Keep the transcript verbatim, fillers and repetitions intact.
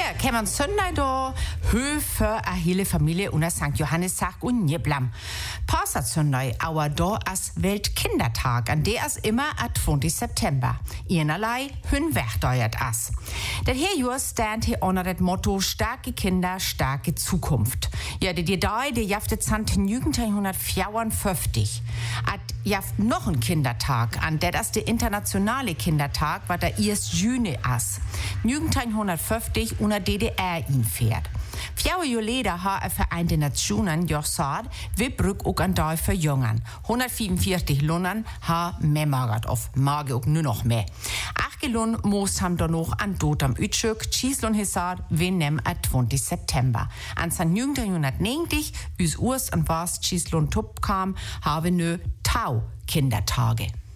Ja, kämen Sonntag da Höhe für eine hele Familie unter Sankt Johannistag und Nieblam. Passat Sonntag aber da als Weltkindertag, an der es immer am zwanzigsten September. Einerlei hün wegdeuert as. Das hier Jahr stand hier unter das Motto starke Kinder, starke Zukunft. Ja, die die da, die jaftet neunzehnhundertvierundfünfzig. At jaft noch ein Kindertag, an der das der internationale Kindertag, war der erste Juni as. neunzehnhundertfünfzig unter D D R ihn fährt. Vier Jahre später hat er Vereinte Nationen gesagt, wir brück auch an da für Jungen. hundertvierundvierzig Lunnen hat mehr magert auf, mag auch nur noch mehr. Acht Lun muss haben da noch an Dot am Ütschük, Schieslun gesagt, wir nehmen am zwanzigsten September. An neunzehnhundertneunzig, üs Urs und was Schieslun Tupp kam, haben wir Tau Kindertage.